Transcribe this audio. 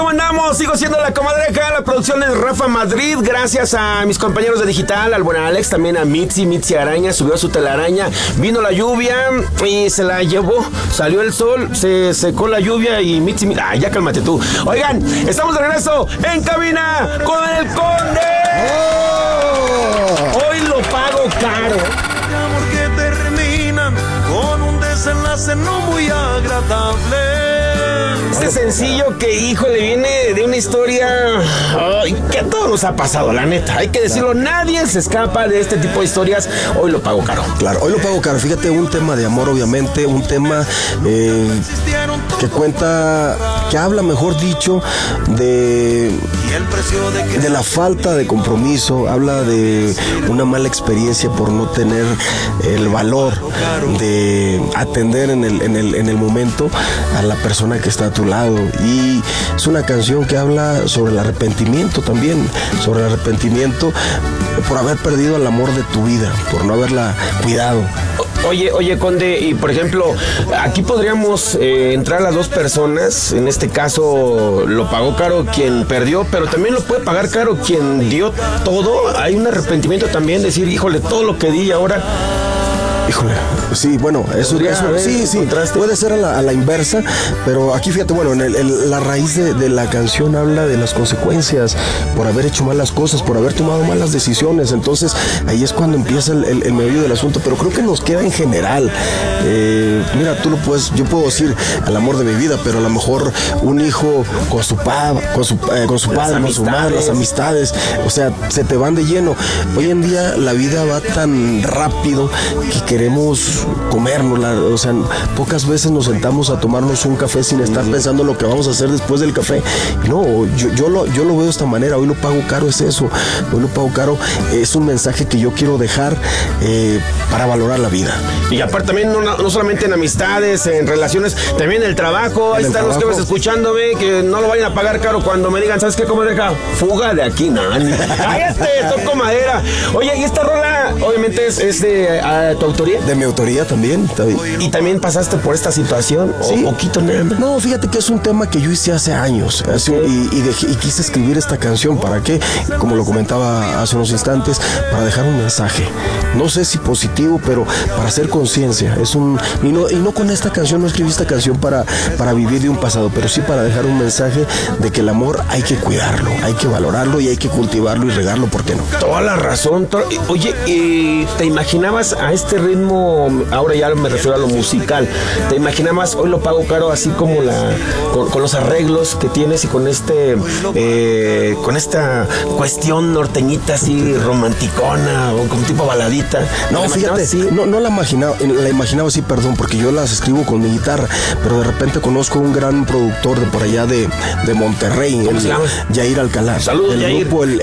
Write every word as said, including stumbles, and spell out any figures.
¿Cómo andamos? Sigo siendo la comadreja. La producción es Rafa Madrid. Gracias a mis compañeros de digital, al buen Alex, también a Mitzi, Mitzi Araña. Subió su telaraña. Vino la lluvia y se la llevó. Salió el sol, se secó la lluvia y Mitzi... Ah, ya cálmate tú. Oigan, estamos de regreso en cabina con el Conde. Oh. Hoy lo pago caro. Que terminan con un desenlace no muy agradable. Este sencillo que, híjole, viene de una historia ay, que a todos nos ha pasado, la neta. Hay que decirlo, claro. Nadie se escapa de este tipo de historias. Hoy lo pago caro. Claro, hoy lo pago caro. Fíjate, un tema de amor, obviamente, un tema eh, que cuenta, que habla, mejor dicho, de, de la falta de compromiso. Habla de una mala experiencia por no tener el valor de atender en el, en el, en el momento a la persona que está a tu lado. Y es una canción que habla sobre el arrepentimiento también, sobre el arrepentimiento por haber perdido el amor de tu vida, por no haberla cuidado. Oye, oye, Conde, y por ejemplo, aquí podríamos eh, entrar las dos personas. En este caso, lo pagó caro quien perdió, pero también lo puede pagar caro quien dio todo. Hay un arrepentimiento también, decir, híjole, todo lo que di y ahora... Híjole, sí, bueno, eso, eso sí, sí, puede ser a la, a la inversa, pero aquí fíjate, bueno, en el, el, la raíz de, de la canción habla de las consecuencias por haber hecho malas cosas, por haber tomado malas decisiones. Entonces ahí es cuando empieza el, el, el meollo del asunto, pero creo que nos queda en general. Eh, mira, tú lo puedes, yo puedo decir al amor de mi vida, pero a lo mejor un hijo con su, pa, con su, eh, con su padre, con su madre, las amistades, o sea, se te van de lleno. Hoy en día la vida va tan rápido que queremos comérnosla, o sea, pocas veces nos sentamos a tomarnos un café sin estar pensando lo que vamos a hacer después del café. No, yo, yo, lo, yo lo veo de esta manera. Hoy lo pago caro, es eso. Hoy lo pago caro, es un mensaje que yo quiero dejar eh, para valorar la vida. Y aparte también no, no solamente en amistades, en relaciones, también en el trabajo. Ahí están los que vas escuchándome, que no lo vayan a pagar caro cuando me digan, ¿sabes qué, comadreja? Fuga de aquí, nani. Cállate, toco madera. Oye, y esta rola obviamente es, es de a, tu autoría. De mi autoría también, también. ¿Y también pasaste por esta situación? Sí. ¿O poquito nada más? No, fíjate que es un tema que yo hice hace años. Hace, y, y, dejé, y quise escribir esta canción. ¿Para qué? Como lo comentaba hace unos instantes, para dejar un mensaje. No sé si positivo, pero para hacer conciencia. Es un y no, y no con esta canción, no escribí esta canción para, para vivir de un pasado, pero sí para dejar un mensaje de que el amor hay que cuidarlo, hay que valorarlo y hay que cultivarlo y regarlo, ¿por qué no? Toda la razón. To- Oye, eh, ¿te imaginabas a este ritmo? Ahora ya me refiero a lo musical. ¿Te imaginabas hoy lo pago caro así como la con, con los arreglos que tienes y con este eh, con esta cuestión norteñita así romanticona o como tipo baladita? No, fíjate, así? no, no la imaginaba, la imaginaba así, perdón, porque yo las escribo con mi guitarra, pero de repente conozco un gran productor de por allá de, de Monterrey, ¿Cómo el, se llama? Yair Alcalá. Saludos, el Yair. Grupo, el,